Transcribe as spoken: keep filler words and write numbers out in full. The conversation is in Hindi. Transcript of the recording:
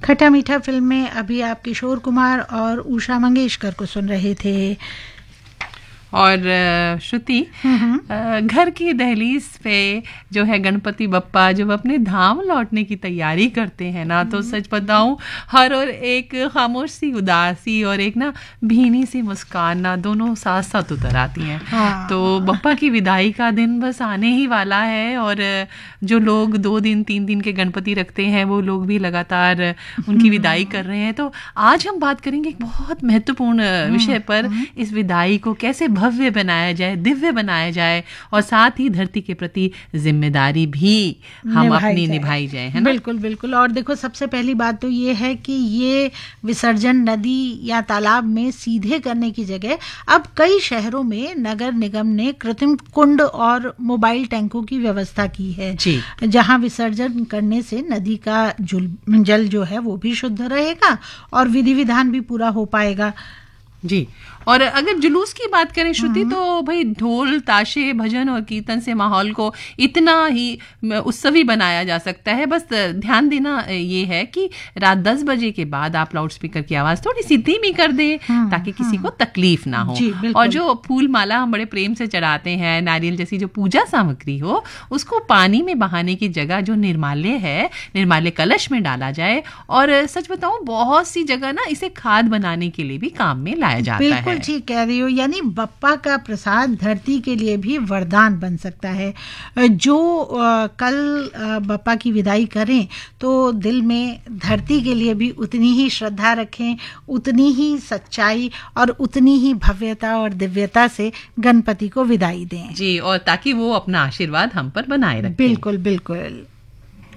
खट्टा मीठा फिल्म में अभी आप किशोर कुमार और उषा मंगेशकर को सुन रहे थे। और श्रुति, घर की दहलीज पे जो है गणपति बप्पा जब अपने धाम लौटने की तैयारी करते हैं ना, तो सच बताऊं हर और एक खामोश सी उदासी और एक ना भीनी सी मुस्कान ना दोनों साथ साथ उतर आती हैं। हाँ। तो बप्पा की विदाई का दिन बस आने ही वाला है, और जो लोग दो दिन तीन दिन के गणपति रखते हैं वो लोग भी लगातार उनकी विदाई कर रहे हैं। तो आज हम बात करेंगे एक बहुत महत्वपूर्ण विषय पर, इस विदाई को कैसे भव्य बनाया जाए, दिव्य बनाया जाए, और साथ ही धरती के प्रति जिम्मेदारी भी हम अपनी निभाई जाए, है ना? बिल्कुल बिल्कुल। और देखो, सबसे पहली बात तो ये है कि ये विसर्जन नदी या तालाब में सीधे करने की जगह अब कई शहरों में नगर निगम ने कृत्रिम कुंड और मोबाइल टैंकों की व्यवस्था की है, जहां विसर्जन करने से नदी का जल जो है वो भी शुद्ध रहेगा और विधि विधान भी पूरा हो पाएगा। जी। और अगर जुलूस की बात करें श्रुति, तो भाई ढोल ताशे भजन और कीर्तन से माहौल को इतना ही उत्सवी बनाया जा सकता है। बस ध्यान देना ये है कि रात दस बजे के बाद आप लाउड स्पीकर की आवाज थोड़ी सी धीमी कर दें, ताकि किसी को तकलीफ ना हो। और जो फूल माला हम बड़े प्रेम से चढ़ाते हैं, नारियल जैसी जो पूजा सामग्री हो, उसको पानी में बहाने की जगह जो निर्माल्य है, निर्माल्य कलश में डाला जाए। और सच बताऊं, बहुत सी जगह ना इसे खाद बनाने के लिए भी काम में लाया जाता है। ठीक कह रही हो, यानी बप्पा का प्रसाद धरती के लिए भी वरदान बन सकता है। जो आ, कल आ, बप्पा की विदाई करें तो दिल में धरती के लिए भी उतनी ही श्रद्धा रखें, उतनी ही सच्चाई और उतनी ही भव्यता और दिव्यता से गणपति को विदाई दें। जी, और ताकि वो अपना आशीर्वाद हम पर बनाए रखें। बिल्कुल बिल्कुल।